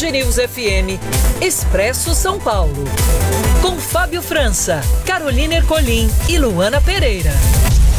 News FM Expresso São Paulo. Com Fábio França, Carolina Ercolim e Luana Pereira.